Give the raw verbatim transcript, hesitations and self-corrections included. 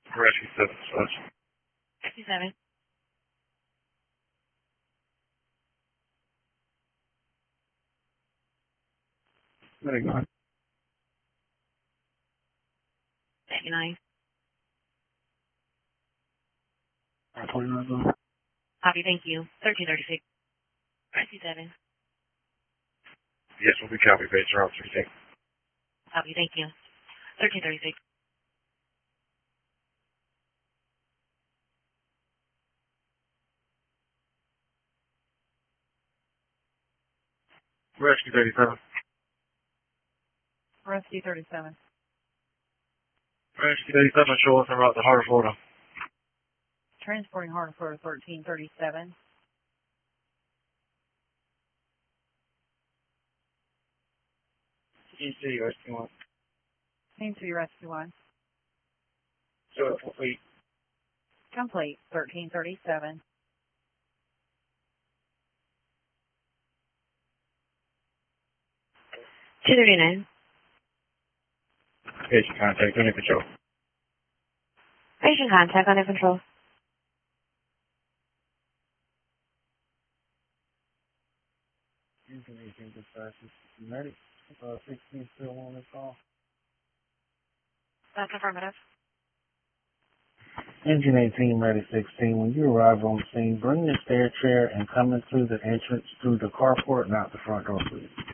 Rescue seven, slash. Rescue seven. Very good. ninety-nine. twenty-nine, go. Copy, thank you. thirteen thirty-six. Rescue seven. Yes, we'll be copy page around three six. Copy, thank you. thirteen thirty-six. Rescue thirty-seven. Rescue thirty-seven. Rescue thirty-seven, show us about the Harder, Florida. Transporting Harder, Florida thirteen thirty-seven. E C, rescue one. Seems to be Rescue one. Show it complete. Complete. thirteen thirty-seven. two thirty-nine. Patient contact, under control. Patient contact under control. Engine eighteen dispatches. Medic, uh, sixteen still on this call. That's affirmative. Engine eighteen, Medic sixteen, when you arrive on scene, bring the stair chair and come into the entrance through the carport, not the front door, please.